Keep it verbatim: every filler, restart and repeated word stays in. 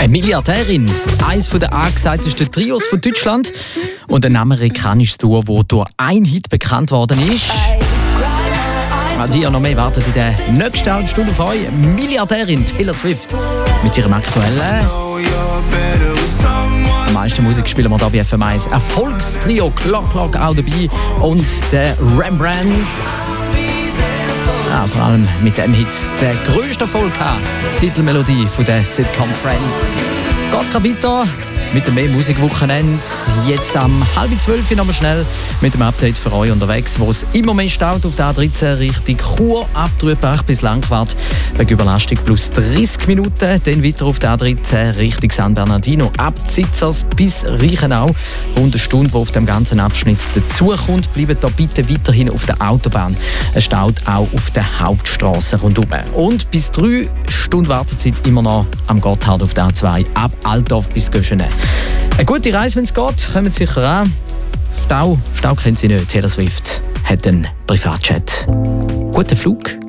Eine Milliardärin, eines der angesagtesten Trios von Deutschland und ein amerikanisches Duo, das durch einen Hit bekannt worden ist. An die noch mehr wartet in der nächsten halben Stunde auf euch. Milliardärin Taylor Swift mit ihrem aktuellen. Am meisten Musik spielen wir hier bei F M eins. Erfolgstrio Clock Clock auch dabei und der Rembrandts. Ja, vor allem mit dem Hit der grösste Erfolg hatte. Titelmelodie von der Sitcom Friends. Geht's gerade weiter mit dem mehr Musikwochenende. Jetzt am halb zwölf noch mal schnell mit dem Update für euch unterwegs, wo es immer mehr staut auf der A dreizehn Richtung Chur, ab Trübach bis Langquart wegen Überlastung plus dreißig Minuten. Dann weiter auf der A dreizehn Richtung San Bernardino, ab Zitzers bis Reichenau. Rund eine Stunde, die auf dem ganzen Abschnitt dazukommt. Bleibt da bitte weiterhin auf der Autobahn. Es staut auch auf der Hauptstraße rundum. Und bis drei Stunden Wartezeit immer noch am Gotthard auf der A zwei, ab Altdorf bis Göschene. Eine gute Reise, wenn es geht, kommen Sie sicher an. Stau, Stau kennt sie nicht. Taylor Swift hat einen Privatjet. Guten Flug.